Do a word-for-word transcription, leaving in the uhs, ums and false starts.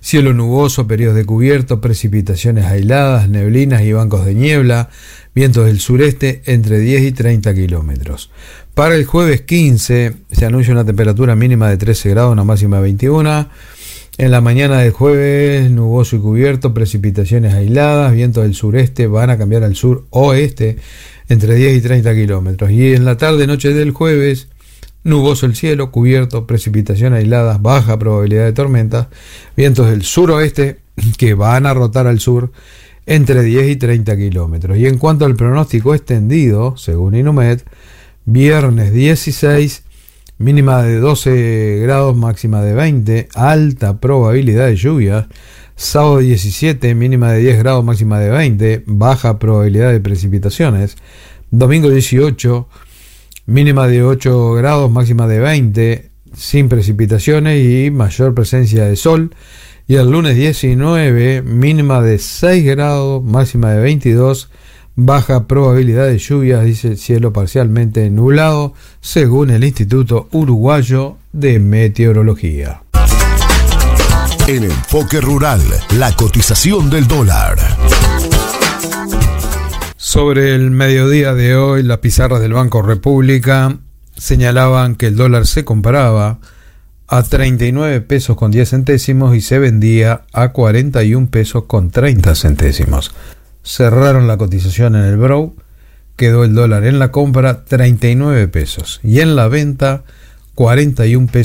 cielo nuboso, periodos de cubierto, precipitaciones aisladas, neblinas y bancos de niebla, vientos del sureste entre diez y treinta kilómetros. Para el jueves quince se anuncia una temperatura mínima de trece grados, una máxima de veintiuno. En la mañana del jueves, nuboso y cubierto, precipitaciones aisladas, vientos del sureste van a cambiar al sur-oeste entre diez y treinta kilómetros. Y en la tarde-noche del jueves, nuboso el cielo, cubierto, precipitaciones aisladas, baja probabilidad de tormentas, vientos del suroeste que van a rotar al sur entre diez y treinta kilómetros. Y en cuanto al pronóstico extendido, según Inumet, viernes dieciséis, mínima de doce grados, máxima de veinte, alta probabilidad de lluvias. Sábado diecisiete, mínima de diez grados, máxima de veinte, baja probabilidad de precipitaciones. Domingo dieciocho, mínima de ocho grados, máxima de veinte, sin precipitaciones y mayor presencia de sol. Y el lunes diecinueve, mínima de seis grados, máxima de veintidós, baja probabilidad de lluvias, dice cielo parcialmente nublado, según el Instituto Uruguayo de Meteorología. En Enfoque Rural, la cotización del dólar. Sobre el mediodía de hoy, las pizarras del Banco República señalaban que el dólar se compraba a treinta y nueve pesos con diez centésimos y se vendía a cuarenta y un pesos con treinta centésimos. Cerraron la cotización en el Brow, quedó el dólar en la compra treinta y nueve pesos y en la venta cuarenta y un pesos